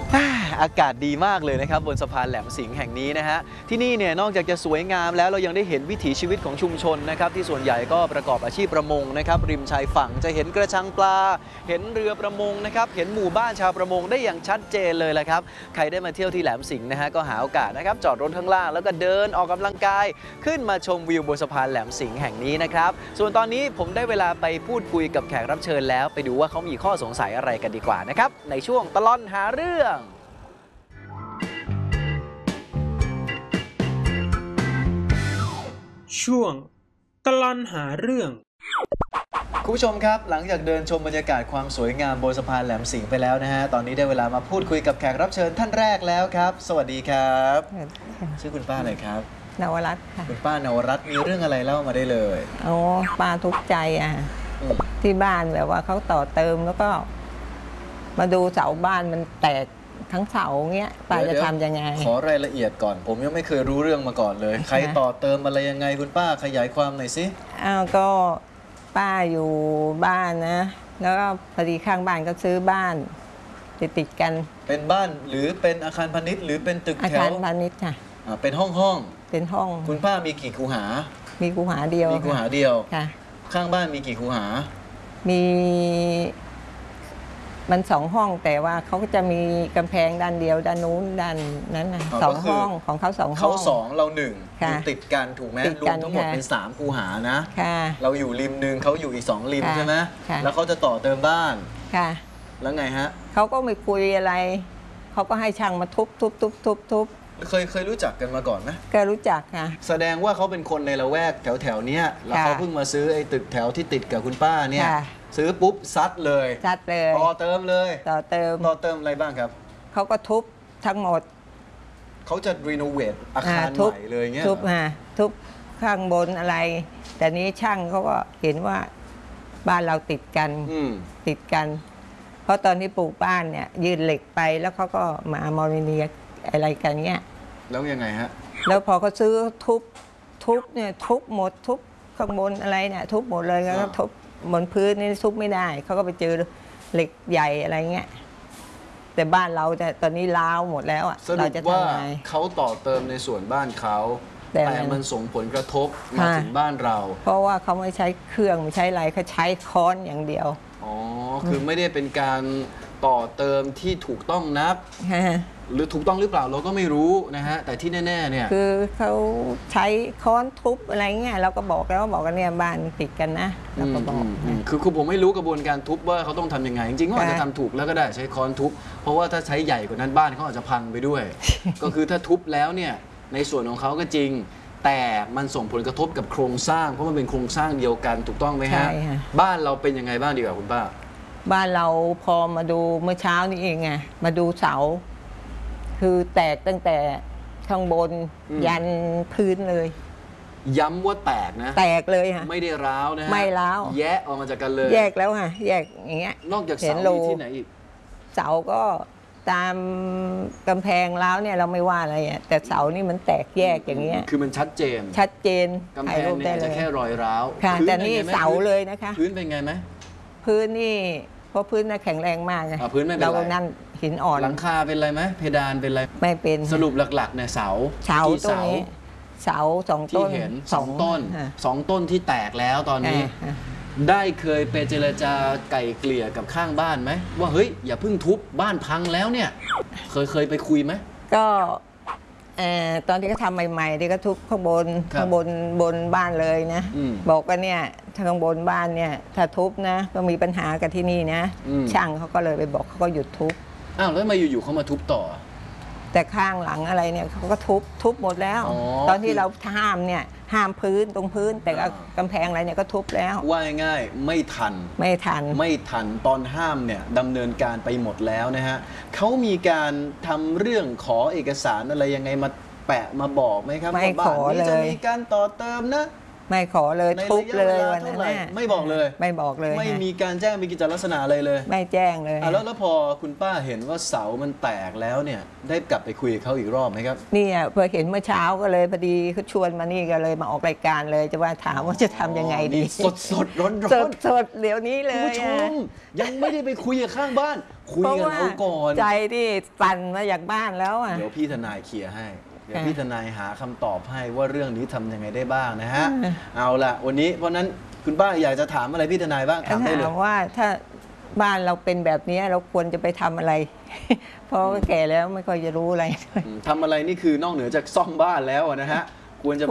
อากาศดีมากเลยนะครับบนสะพานแหลมสิงห์แห่งนี้นะฮะที่นี่เนี่ยนอกจากจะสวยงามแล้วเรายังได้เห็นวิถีชีวิตของชุมชนนะครับที่ส่วนใหญ่ก็ประกอบอาชีพประมงนะครับริมชายฝั่งจะเห็นกระชังปลาเห็นเรือประมงนะครับเห็นหมู่บ้านชาวประมงได้อย่างชัดเจนเลยแหละครับใครได้มาเที่ยวที่แหลมสิงห์นะฮะก็หาโอกาสนะครับจอดรถข้างล่างแล้วก็เดินออกกำลังกายขึ้นมาชมวิวบนสะพานแหลมสิงห์แห่งนี้นะครับส่วนตอนนี้ผมได้เวลาไปพูดคุยกับแขกรับเชิญแล้วไปดูว่าเขามีข้อสงสัยอะไรกันดีกว่านะครับในช่วงตลอดหาเรื่องช่วงตลอดหาเรื่องคุณผู้ชมครับหลังจากเดินชมบรรยากาศความสวยงามบนสะพานแหลมสิงห์ไปแล้วนะฮะตอนนี้ได้เวลามาพูดคุยกับแขกรับเชิญท่านแรกแล้วครับสวัสดีครับชื่อคุณป้าอะไรครับนวรัตน์ค่ะคุณป้านวรัตน์มีเรื่องอะไรเล่ามาได้เลยโอ้ป้าทุกข์ใจที่บ้านแบบว่าเขาต่อเติมแล้วก็มาดูเสาบ้านมันแตกทั้งเสาเงี้ยป้าจะทำยังไงขอรายละเอียดก่อนผมยังไม่เคยรู้เรื่องมาก่อนเลยใครต่อเติมอะไรยังไงคุณป้าขยายความหน่อยสิก็ป้าอยู่บ้านนะแล้วก็พอดีข้างบ้านก็ซื้อบ้านติดกันเป็นบ้านหรือเป็นอาคารพาณิชย์หรือเป็นตึกแถวอาคารพาณิชย์ค่ะเป็นห้องเป็นห้องคุณป้ามีกี่คูหามีคูหาเดียวมีคูหาเดียวค่ะข้างบ้านมีกี่คูหามีมัน2 ห้องแต่ว่าเขาก็จะมีกำแพงด้านเดียวด้านนู้นด้านนั้นนะ2 ห้องของเขา2 ห้องเขา2เรา1อยู่ติดกันถูกไหมรวมทั้งหมดเป็น3คูหานะเราอยู่ริมนึงเขาอยู่อีก2ริมใช่ไหมแล้วเขาจะต่อเติมบ้านค่ะแล้วไงฮะเขาก็ไม่คุยอะไรเขาก็ให้ช่างมาทุบเคยรู้จักกันมาก่อนไหมก็รู้จักค่ะแสดงว่าเขาเป็นคนในละแวกแถวเนี้ยแล้วเขาเพิ่งมาซื้อไอ้ตึกแถวที่ติดกับคุณป้าเนี่ยซื้อปุ๊บซัดเลยต่อเติมเลยต่อเติมอะไรบ้างครับเขาก็ทุบทั้งหมดเขาจะรีโนเวทอาคารใหม่เลยเงี้ยทุบข้างบนอะไรแต่นี้ช่างเขาก็เห็นว่าบ้านเราติดกันเพราะตอนที่ปลูกบ้านเนี่ยยืนเหล็กไปแล้วเขาก็มาโมเนียอะไรกันเงี้ยแล้วยังไงฮะแล้วพอเขาซื้อทุบเนี่ยทุบหมดทุบข้างบนอะไรเนี่ยทุบหมดเลยแล้วก็ทุบบนพื้นนี่ทุบไม่ได้เขาก็ไปเจอเหล็กใหญ่อะไรเงี้ยแต่บ้านเราเนี่ยตอนนี้ล้าวหมดแล้วเราจะทำยังไงเขาต่อเติมในส่วนบ้านเขาแต่มันส่งผลกระทบมาถึงบ้านเราเพราะว่าเขาไม่ใช้เครื่องไม่ใช้อะไรเขาใช้ค้อนอย่างเดียวคือไม่ได้เป็นการต่อเติมที่ถูกต้องนับหรือถูกต้องหรือเปล่าเราก็ไม่รู้นะฮะแต่ที่แน่ๆเนี่ยคือเขาใช้ค้อนทุบอะไรเงี้ยเราก็บอกแล้วบอกกันเนี่ยบ้านติดกันนะเราก็บอกคือผมไม่รู้กระบวนการทุบว่าเขาต้องทำยังไงจริงๆเขาอาจจะทำถูกแล้วก็ได้ใช้ค้อนทุบเพราะว่าถ้าใช้ใหญ่กว่านั้นบ้านเขาอาจจะพังไปด้วย ก็คือถ้าทุบแล้วเนี่ยในส่วนของเขาก็จริงแต่มันส่งผลกระทบกับโครงสร้างเพราะมันเป็นโครงสร้างเดียวกันถูกต้องไหมฮะบ้านเราเป็นยังไงบ้างดีกว่าคุณป้าบ้านเราพอมาดูเมื่อเช้านี้เองไงมาดูเสาคือแตกตั้งแต่ข้างบนยันพื้นเลยย้ำว่าแตกนะแตกเลยค่ะไม่ได้ร้าวนะฮะไม่ร้าวแยกออกมาจากกันเลยแยกแล้วค่ะแยกอย่างเงี้ยนอกจากเสาที่ไหนอีกเสาก็ตามกำแพงร้าวเนี่ยเราไม่ว่าอะไรแต่เสานี่มันแตกแยกอย่างเงี้ยคือมันชัดเจนกำแพงเนี่ยจะแค่รอยร้าวค่ะแต่นี่เสาเลยนะคะพื้นเป็นไงไหมพื้นนี่เพราะพื้นน่ะแข็งแรงมากไงพื้นไม่เป็นไรเรานั่นหินอ่อนหลังคาเป็นไรไหมเพดานเป็นไรไม่เป็นสรุปหลักๆเนี่ยเสาตรงนี้เสา2 ต้นที่เห็น2 ต้นที่แตกแล้วตอนนี้ได้เคยไปเจรจาไก่เกลี่ยกับข้างบ้านไหมว่าเฮ้ยอย่าเพิ่งทุบบ้านพังแล้วเนี่ยเคยไปคุยไหมก็ตอนที่เขาทำใหม่ๆที่เขาทุบข้างบนบ้านเลยนะบอกว่าเนี่ยข้างบนบ้านเนี่ยถ้าทุบนะก็มีปัญหากับที่นี่นะช่างเขาก็เลยไปบอกเขาก็หยุดทุบแล้วทำไมอยู่ๆเขามาทุบต่อแต่ข้างหลังอะไรเนี่ยเขาก็ทุบหมดแล้วตอนที่เราห้ามเนี่ยห้ามพื้นตรงพื้นแต่กำแพงอะไรเนี่ยก็ทุบแล้วว่าง่ายๆไม่ทันตอนห้ามเนี่ยดำเนินการไปหมดแล้วนะฮะเขามีการทำเรื่องขอเอกสารอะไรยังไงมาแปะมาบอกไหมครับว่าบ้านนี้จะมีการต่อเติมนะไม่ขอเลยในทุบเลยระยะเวลาวันนั้นเท่าไหร่น่ะไม่บอกเลยไม่บอกเลยไม่ฮะมีการแจ้งมีกิจลักษณะอะไรเลยไม่แจ้งเลยแล้วพอคุณป้าเห็นว่าเสามันแตกแล้วเนี่ยได้กลับไปคุยกับเขาอีกรอบไหมครับเนี่ยพอเห็นเมื่อเช้าก็เลยพอดีเขาชวนมานี่ก็เลยมาออกรายการเลยจะว่าถามว่าจะทำยังไงดีสดสดร้อนร้สอดนสดเดี๋ยวนี้เลคุณยผู้ชอะมยังไม่ได้ไปคุยกับข้างบ้าน คุยเพราะกับว่าเขาก่อนใจที่สั่นมาจากบ้านแล้วอ่ะเดี๋ยวพี่ทนายเคลียร์ให้ เดี๋ยวค่ะพี่ทนายหาคำตอบให้ว่าเรื่องนี้ทำยังไงได้บ้างนะฮะอืมเอาละวันนี้เพราะนั้นคุณป้าอยากจะถามอะไรพี่ทนายบ้างถามได้เลยถามว่าถ้าบ้านเราเป็นแบบนี้เราควรจะไปทำอะไร เพราะว่าแก่แล้วไม่ค่อยจะรู้อะไรทำอะไรนี่คือนอกเหนือจากซ่อมบ้านแล้วอะนะฮะควรจะ